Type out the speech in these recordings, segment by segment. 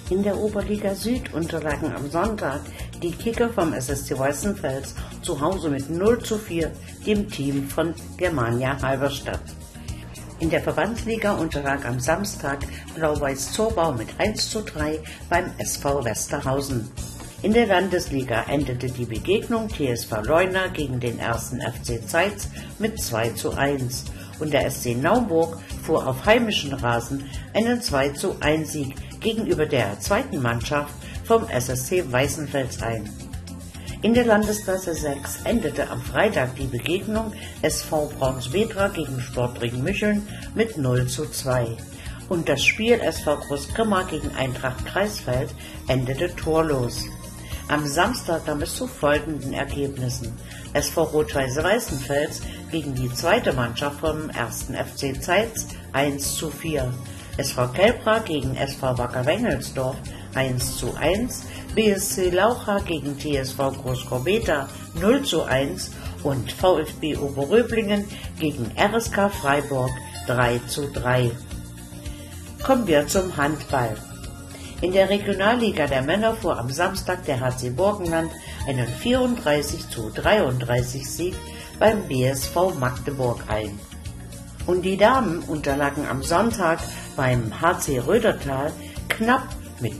In der Oberliga Süd unterlagen am Sonntag die Kicker vom SSC Weißenfels zu Hause mit 0:4 dem Team von Germania Halberstadt. In der Verbandsliga unterlag am Samstag Blau-Weiß Zorbau mit 1:3 beim SV Westerhausen. In der Landesliga endete die Begegnung TSV Leuna gegen den 1. FC Zeitz mit 2:1 und der SC Naumburg fuhr auf heimischen Rasen einen 2:1 Sieg gegenüber der zweiten Mannschaft vom SSC Weißenfels ein. In der Landesklasse 6 endete am Freitag die Begegnung SV Braunsvedra gegen Sportring Mücheln mit 0:2 und das Spiel SV Großgrimma gegen Eintracht Kreisfeld endete torlos. Am Samstag kam es zu folgenden Ergebnissen: SV Rot-Weiß Weißenfels gegen die zweite Mannschaft vom 1. FC Zeitz 1:4, SV Kelbra gegen SV Wacker Wengelsdorf 1:1, BSC Laucha gegen TSV Großkorbeta 0:1 und VfB Oberröblingen gegen RSK Freiburg 3:3. Kommen wir zum Handball. In der Regionalliga der Männer fuhr am Samstag der HC Burgenland einen 34:33 Sieg beim BSV Magdeburg ein. Und die Damen unterlagen am Sonntag beim HC Rödertal knapp mit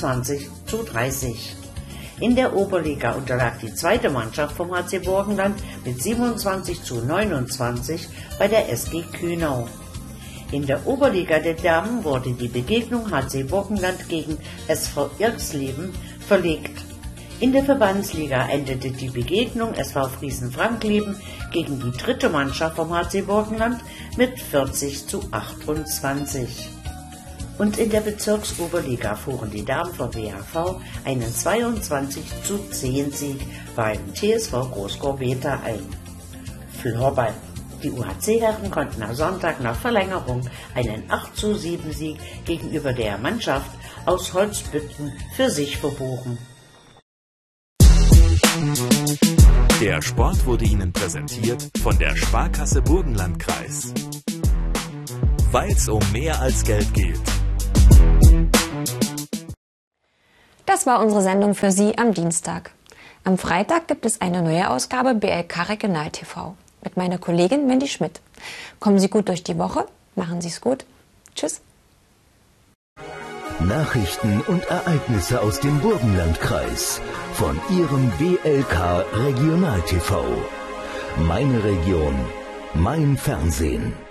29:30. In der Oberliga unterlag die zweite Mannschaft vom HC Burgenland mit 27:29 bei der SG Kühnau. In der Oberliga der Damen wurde die Begegnung HC Burgenland gegen SV Irxleben verlegt. In der Verbandsliga endete die Begegnung SV Friesen-Frankleben gegen die dritte Mannschaft vom HC Burgenland mit 40:28. Und in der Bezirksoberliga fuhren die Damen vom WHV einen 22:10 Sieg beim TSV Großkorbeta ein. Floorball. Die UHC-Herren konnten am Sonntag nach Verlängerung einen 8:7 Sieg gegenüber der Mannschaft aus Holzbütten für sich verbuchen. Der Sport wurde Ihnen präsentiert von der Sparkasse Burgenlandkreis. Weil's um mehr als Geld geht. Das war unsere Sendung für Sie am Dienstag. Am Freitag gibt es eine neue Ausgabe BLK Regional TV mit meiner Kollegin Mandy Schmidt. Kommen Sie gut durch die Woche, machen Sie es gut. Tschüss. Nachrichten und Ereignisse aus dem Burgenlandkreis von Ihrem BLK Regional TV. Meine Region, mein Fernsehen.